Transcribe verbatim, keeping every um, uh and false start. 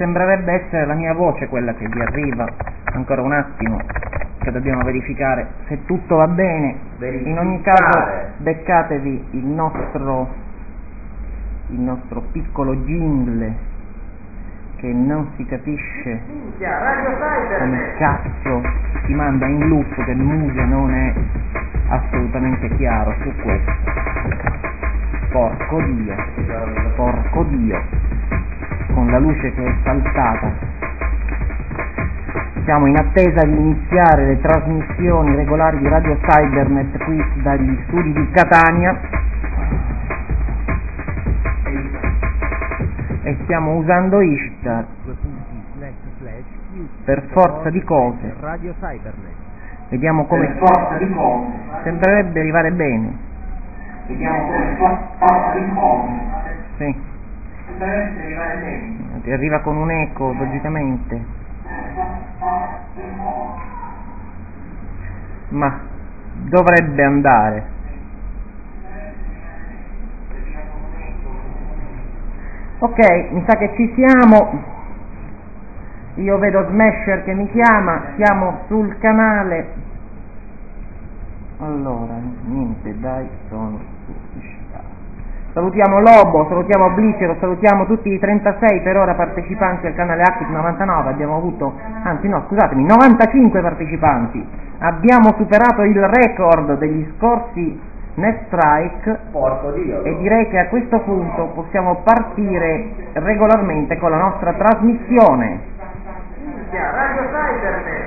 sembrerebbe essere la mia voce quella che vi arriva. Ancora un attimo, che dobbiamo verificare se tutto va bene. Verificare. In ogni caso beccatevi il nostro il nostro piccolo jingle che non si capisce come cazzo si manda in loop, che il Muse non è assolutamente chiaro su questo. Porco Dio, porco Dio, con la luce che è saltata. Siamo in attesa di iniziare le trasmissioni regolari di Radio Cybernet qui dagli studi di Catania e stiamo usando Ishtar per forza di cose. Radio Cybernet. Vediamo come Per forza di cose. sembrerebbe arrivare bene. Vediamo come forza di cose. Sì, Sembrerebbe arrivare bene. ti arriva con un eco logicamente. Ma dovrebbe andare. Ok, mi sa che ci siamo. Io vedo Smasher che mi chiama, siamo sul canale. Allora, niente, dai, sono su Ishtar. Salutiamo Lobo, salutiamo Blicero, salutiamo tutti i trentasei per ora partecipanti al canale Active novantanove. Abbiamo avuto, anzi no, scusatemi, novantacinque partecipanti. Abbiamo superato il record degli scorsi Netstrike. Porco Dio. E direi che a questo punto possiamo partire regolarmente con la nostra trasmissione. Radio Cybernet.